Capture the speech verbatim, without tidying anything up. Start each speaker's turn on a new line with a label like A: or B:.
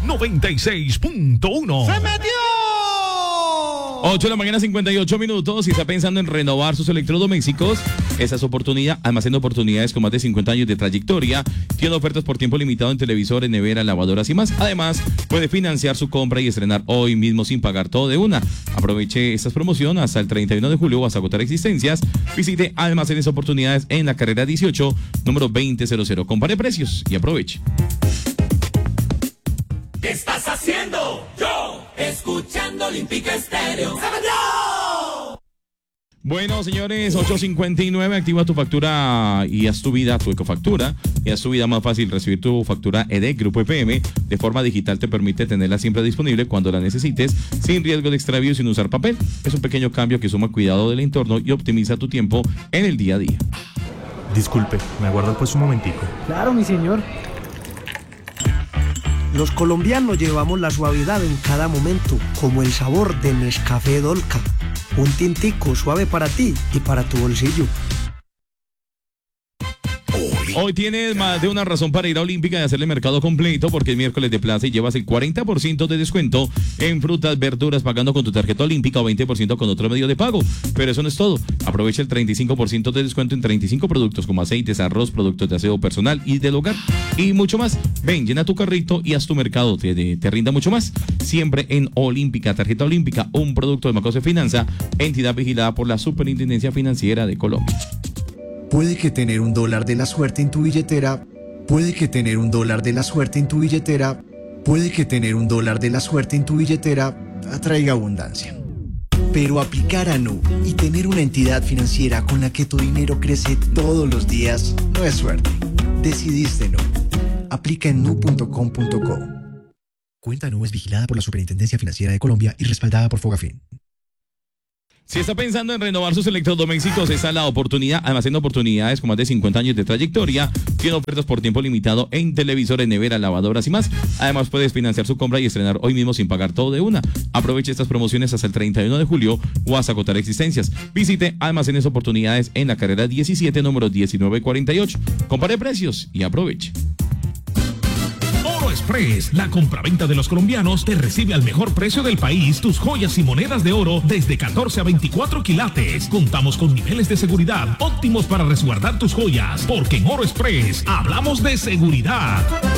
A: noventa y seis punto uno.
B: ¡Se metió!
C: ocho de la mañana, cincuenta y ocho minutos. Si está pensando en renovar sus electrodomésticos, esa es oportunidad. Almacén de oportunidades con más de cincuenta años de trayectoria. Tiene ofertas por tiempo limitado en televisores, neveras, lavadoras y más. Además, puede financiar su compra y estrenar hoy mismo sin pagar todo de una. Aproveche estas promociones hasta el treinta y uno de julio o hasta agotar existencias. Visite Almacenes Oportunidades en la carrera dieciocho, número veinte cero. Compare precios y aproveche.
D: ¿Qué estás haciendo? Yo, escuchando Olímpica Estéreo. ¡Se metió!
C: Bueno, señores, ocho cincuenta y nueve, activa tu factura y haz tu vida, tu ecofactura, y haz tu vida más fácil. Recibir tu factura E D E C Grupo E P M de forma digital te permite tenerla siempre disponible cuando la necesites, sin riesgo de extravío, sin usar papel. Es un pequeño cambio que suma cuidado del entorno y optimiza tu tiempo en el día a día.
E: Disculpe, ¿me aguarda pues un momentico?
F: Claro, mi señor.
G: Los colombianos llevamos la suavidad en cada momento, como el sabor de Nescafé Dolca. Un tintico suave para ti y para tu bolsillo.
C: Hoy tienes más de una razón para ir a Olímpica y hacerle mercado completo, porque es miércoles de plaza y llevas el cuarenta por ciento de descuento en frutas, verduras, pagando con tu tarjeta Olímpica o veinte por ciento con otro medio de pago. Pero eso no es todo. Aprovecha el treinta y cinco por ciento de descuento en treinta y cinco productos como aceites, arroz, productos de aseo personal y del hogar y mucho más. Ven, llena tu carrito y haz tu mercado, te, te, te rinda mucho más. Siempre en Olímpica, tarjeta Olímpica, un producto de Macose Finanza, entidad vigilada por la Superintendencia Financiera de Colombia.
H: Puede que tener un dólar de la suerte en tu billetera, puede que tener un dólar de la suerte en tu billetera, puede que tener un dólar de la suerte en tu billetera atraiga abundancia. Pero aplicar a Nu y tener una entidad financiera con la que tu dinero crece todos los días no es suerte. Decidiste Nu. Aplica en nu punto com punto co.
I: Cuenta Nu es vigilada por la Superintendencia Financiera de Colombia y respaldada por Fogafín.
C: Si está pensando en renovar sus electrodomésticos, esa es la oportunidad. Almacén de oportunidades con más de cincuenta años de trayectoria. Tiene ofertas por tiempo limitado en televisores, neveras, lavadoras y más. Además, puedes financiar su compra y estrenar hoy mismo sin pagar todo de una. Aproveche estas promociones hasta el treinta y uno de julio o hasta agotar existencias. Visite Almacenes Oportunidades en la carrera diecisiete, número diecinueve cuarenta y ocho. Compare precios y aproveche.
A: Oro Express, la compraventa de los colombianos, te recibe al mejor precio del país tus joyas y monedas de oro desde catorce a veinticuatro quilates. Contamos con niveles de seguridad óptimos para resguardar tus joyas, porque en Oro Express hablamos de seguridad.